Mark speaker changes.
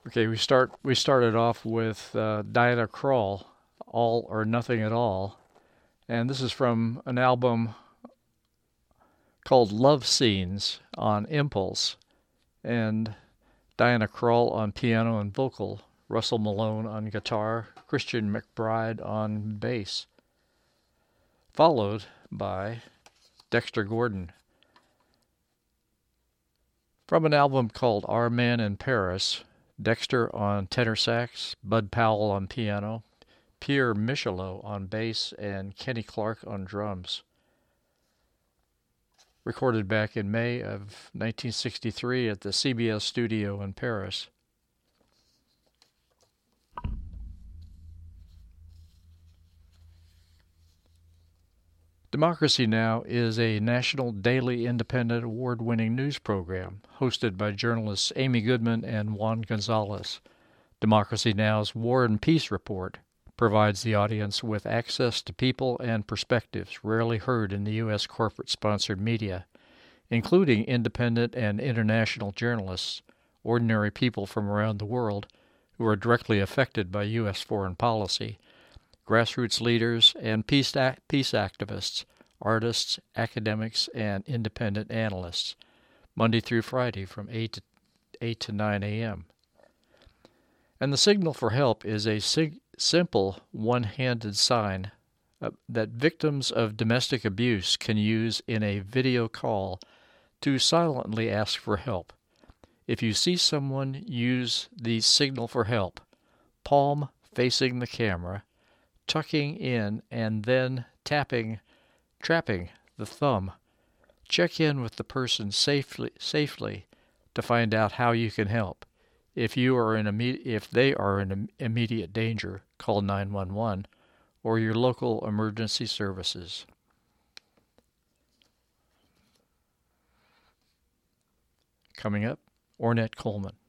Speaker 1: Okay, we started off with Diana Krall, All or Nothing at All, and this is from an album called Love Scenes on Impulse, and Diana Krall on piano and vocal, Russell Malone on guitar, Christian McBride on bass, followed by Dexter Gordon. From an album called Our Man in Paris, Dexter on tenor sax, Bud Powell on piano, Pierre Michelot on bass, and Kenny Clark on drums. Recorded back in May of 1963 at the CBS studio in Paris. Democracy Now! Is a national daily independent award-winning news program hosted by journalists Amy Goodman and Juan Gonzalez. Democracy Now!'s War and Peace Report provides the audience with access to people and perspectives rarely heard in the U.S. corporate-sponsored media, including independent and international journalists, ordinary people from around the world who are directly affected by U.S. foreign policy, grassroots leaders, and peace activists, artists, academics, and independent analysts, Monday through Friday from 8 to 9 a.m. And the signal for help is a simple one-handed sign that victims of domestic abuse can use in a video call to silently ask for help. If you see someone use the signal for help, palm facing the camera, tucking in and then trapping the thumb, check in with the person safely to find out how you can help. If they are in immediate danger, call 911 or your local emergency services. Coming up, Ornette Coleman.